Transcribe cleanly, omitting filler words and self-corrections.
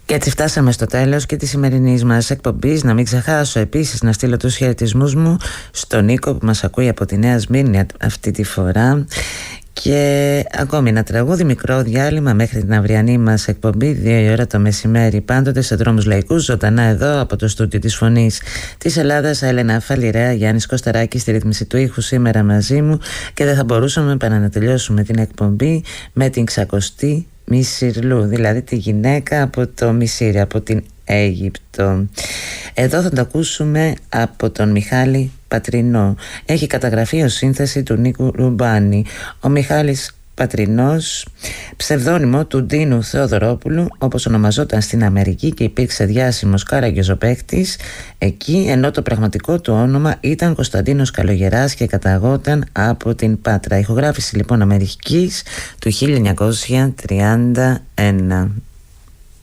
Και έτσι φτάσαμε στο τέλος και της σημερινής μας εκπομπής. Να μην ξεχάσω επίσης να στείλω τους χαιρετισμούς μου στον Νίκο που μας ακούει από τη Νέα Σμύρνη αυτή τη φορά. Και ακόμη ένα τραγούδι, μικρό διάλειμμα μέχρι την αυριανή μας εκπομπή 2 η ώρα το μεσημέρι, πάντοτε σε Δρόμους Λαϊκούς, ζωντανά εδώ από το στούντιο της Φωνής της Ελλάδας. Έλενα Φαλιρέα, Γιάννης Κωσταράκης στη ρύθμιση του ήχου σήμερα μαζί μου. Και δεν θα μπορούσαμε παρά να τελειώσουμε την εκπομπή με την ξακοστή Μισυρλού, δηλαδή τη γυναίκα από το Μισήρι, από την Αίγυπτο. Εδώ θα το ακούσουμε από τον Μιχάλη Πατρινό. Έχει καταγραφεί ως σύνθεση του Νίκου Ρουμπάνη. Ο Μιχάλης Πατρινός, ψευδόνυμο του Ντίνου Θεοδωρόπουλου, όπως ονομαζόταν στην Αμερική και υπήρξε διάσημος καραγκιόζοπαίκτης εκεί, ενώ το πραγματικό του όνομα ήταν Κωνσταντίνος Καλογεράς και καταγόταν από την Πάτρα. Ηχογράφηση λοιπόν Αμερικής του 1931.